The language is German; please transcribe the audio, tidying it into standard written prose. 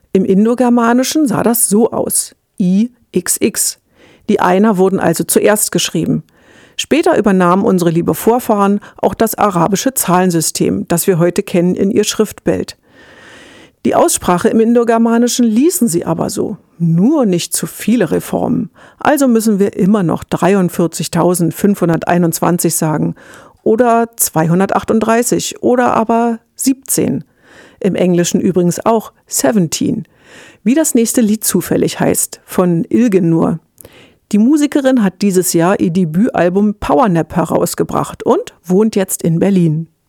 Im Indogermanischen sah das so aus: IXX. Die Einer wurden also zuerst geschrieben. Später übernahmen unsere lieben Vorfahren auch das arabische Zahlensystem, das wir heute kennen, in ihr Schriftbild. Die Aussprache im Indogermanischen ließen sie aber so. Nur nicht zu viele Reformen. Also müssen wir immer noch 43.521 sagen oder 238 oder aber 17. Im Englischen übrigens auch 17, wie das nächste Lied zufällig heißt, von Ilgenur. Die Musikerin hat dieses Jahr ihr Debütalbum Powernap herausgebracht und wohnt jetzt in Berlin.